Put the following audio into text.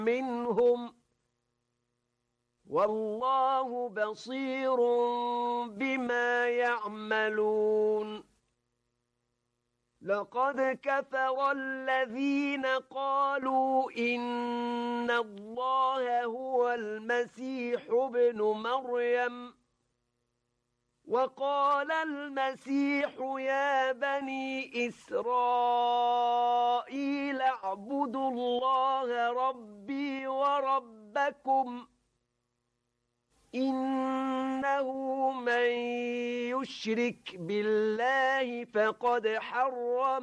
منهم والله بصير بما يعملون لقد كفر الذين قالوا إن الله هو المسيح ابن مريم وقال المسيح يا بني إسرائيل اعبدوا الله ربي وربكم إنه من يشرك بالله فقد حرم